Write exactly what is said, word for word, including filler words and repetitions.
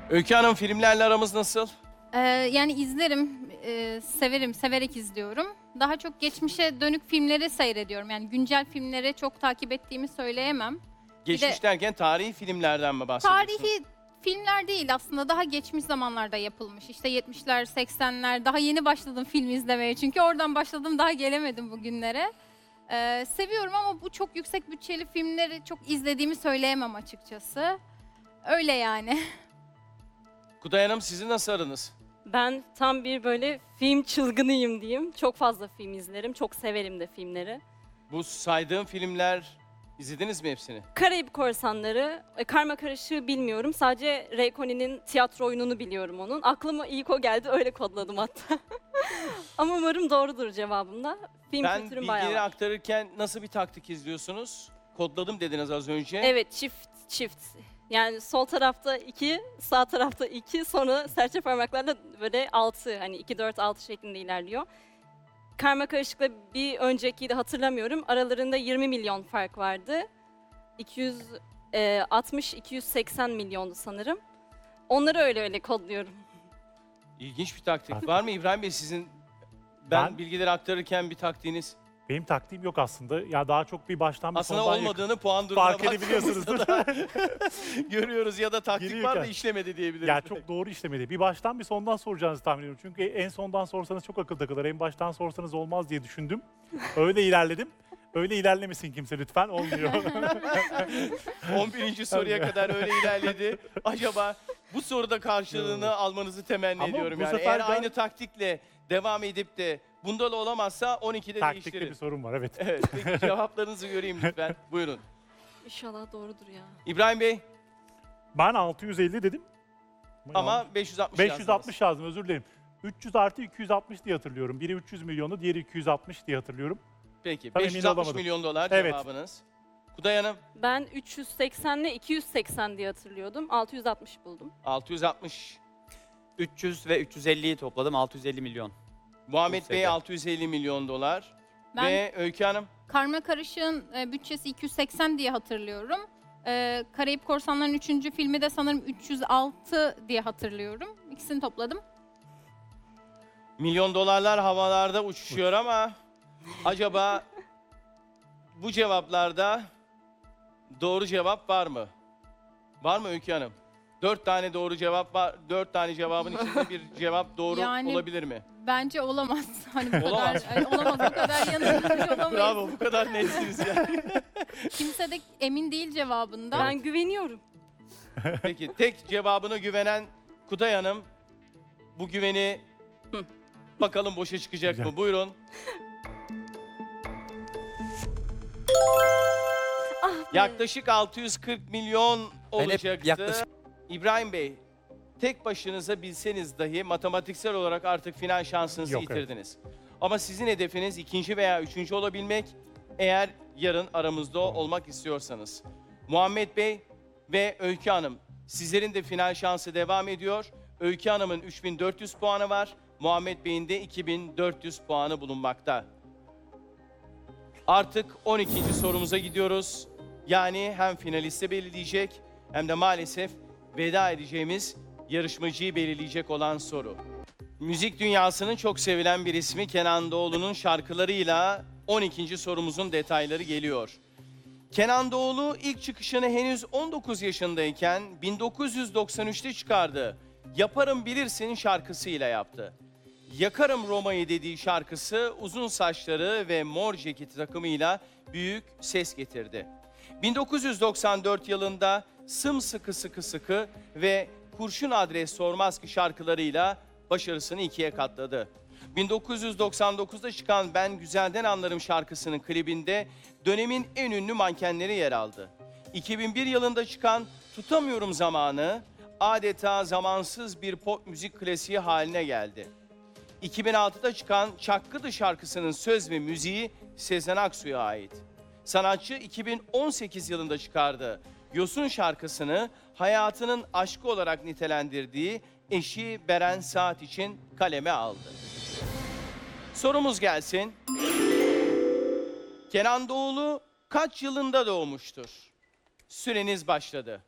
Öykü Hanım, filmlerle aramız nasıl? Ee, yani izlerim, e, severim, severek izliyorum. Daha çok geçmişe dönük filmleri seyrediyorum. Yani güncel filmleri çok takip ettiğimi söyleyemem. Geçmiş derken tarihi filmlerden mi bahsediyorsunuz? Tarihi filmler değil aslında, daha geçmiş zamanlarda yapılmış. İşte yetmişler, seksenler, daha yeni başladım film izlemeye. Çünkü oradan başladım, daha gelemedim bugünlere. Ee, seviyorum ama bu çok yüksek bütçeli filmleri çok izlediğimi söyleyemem açıkçası. Öyle yani. Kuday Hanım, sizin nasıl aranız? Ben tam bir böyle film çılgınıyım diyeyim. Çok fazla film izlerim. Çok severim de filmleri. Bu saydığım filmler, izlediniz mi hepsini? Karayip Korsanları, e, Karma Karışık'ı bilmiyorum. Sadece Ray Connie'nin tiyatro oyununu biliyorum onun. Aklıma ilk o geldi, öyle kodladım hatta. Ama umarım doğrudur cevabım da. Film Ben kültürüm bayağı bilgileri var. aktarırken nasıl bir taktik izliyorsunuz? Kodladım dediniz az önce. Evet, çift çift. Yani sol tarafta iki, sağ tarafta iki, sonra serçe parmaklarla böyle altı, hani iki, dört, altı şeklinde ilerliyor. Karma Karışık'la bir öncekiyi de hatırlamıyorum. Aralarında yirmi milyon fark vardı. iki yüz altmış iki yüz seksen milyondu sanırım. Onları öyle öyle kodluyorum. İlginç bir taktik. Var mı İbrahim Bey sizin, ben, Ben- bilgileri aktarırken bir taktiğiniz? Benim taktiğim yok aslında. Ya daha çok bir baştan bir Aslında sondan olmadığını yakın. puan durumuna Fark edebiliyorsunuzdur. görüyoruz ya da taktik var da Giriyorken- işlemedi diyebiliriz. Ya çok doğru işlemedi. Bir baştan bir sondan soracağınızı tahmin ediyorum. Çünkü en sondan sorsanız çok akıl takılır. En baştan sorsanız olmaz diye düşündüm. Öyle ilerledim. Öyle ilerlemesin kimse lütfen. Olmuyor. on birinci soruya kadar öyle ilerledi. Acaba bu soruda karşılığını almanızı temenni Ama ediyorum. bu Yani sefer eğer ben- aynı taktikle devam edip de bunda da olamazsa on ikide Taktikte değiştirin. bir sorun var, evet. Evet, peki cevaplarınızı göreyim lütfen. Buyurun. İnşallah doğrudur ya. İbrahim Bey, Ben altı yüz elli dedim. ama beş yüz altmış beş yüz altmış yazdınız. yazdım, özür dilerim. üç yüz artı iki yüz altmış diye hatırlıyorum. Biri üç yüz milyonu, diğeri iki yüz altmış diye hatırlıyorum. Peki, Tam beş emin yüz altmış olamadım. milyon dolar Evet. cevabınız. Kuday Hanım, Ben üç yüz seksen ile iki yüz seksen diye hatırlıyordum. altı yüz altmış buldum. altı yüz altmış. üç yüz ve üç yüz elliyi topladım, altı yüz elli milyon. Muhammed Çok Bey sevdi. altı yüz elli milyon dolar. Ben Ve Öykü Hanım, Karma Karışık'ın e, bütçesi iki yüz seksen diye hatırlıyorum. E, Karayip Korsanları'nın üçüncü filmi de sanırım üç yüz altı diye hatırlıyorum. İkisini topladım. milyon dolarlar havalarda uçuşuyor ama acaba bu cevaplarda doğru cevap var mı? Var mı Öykü Hanım? Dört tane doğru cevap var. Dört tane cevabın içinde bir cevap doğru Yani- olabilir mi? Bence olamaz. Hani bu Olamaz. kadar, ay, olamaz. Bu kadar yanıltıcı olamayız. Bravo, bu kadar netsiniz yani. Kimse de emin değil cevabından. Ben güveniyorum. Peki, tek cevabına güvenen Kuday Hanım, bu güveni Hı. bakalım boşa çıkacak Güzel. mı? Buyurun. Ah be. Yaklaşık altı yüz kırk milyon Ben hep olacaktı. yaklaşık- İbrahim Bey, tek başınıza bilseniz dahi matematiksel olarak artık final şansınızı Yok, evet. yitirdiniz. Ama sizin hedefiniz ikinci veya üçüncü olabilmek, eğer yarın aramızda olmak istiyorsanız. Muhammed Bey ve Öykü Hanım, sizlerin de final şansı devam ediyor. Öykü Hanım'ın üç bin dört yüz puanı var, Muhammed Bey'in de iki bin dört yüz puanı bulunmakta. Artık on ikinci sorumuza gidiyoruz. Yani hem finalisti belirleyecek hem de maalesef veda edeceğimiz yarışmacıyı belirleyecek olan soru. Müzik dünyasının çok sevilen bir ismi Kenan Doğulu'nun şarkılarıyla on ikinci sorumuzun detayları geliyor. Kenan Doğulu ilk çıkışını henüz on dokuz yaşındayken bin dokuz yüz doksan üçte çıkardığı Yaparım Bilirsin şarkısıyla yaptı. Yakarım Roma'yı dediği şarkısı uzun saçları ve mor ceketi takımıyla büyük ses getirdi. bin dokuz yüz doksan dört yılında Sımsıkı Sıkı Sıkı ve Kurşun Adres Sormaz Ki şarkılarıyla başarısını ikiye katladı. bin dokuz yüz doksan dokuzda çıkan Ben Güzelden Anlarım şarkısının klibinde dönemin en ünlü mankenleri yer aldı. iki bin bir yılında çıkan Tutamıyorum Zamanı adeta zamansız bir pop müzik klasiği haline geldi. iki bin altıda çıkan Çakkıdı şarkısının söz ve müziği Sezen Aksu'ya ait. Sanatçı iki bin on sekiz yılında çıkardığı Yosun şarkısını hayatının aşkı olarak nitelendirdiği eşi Beren Saat için kaleme aldı. Sorumuz gelsin. Kenan Doğulu kaç yılında doğmuştur? Süreniz başladı.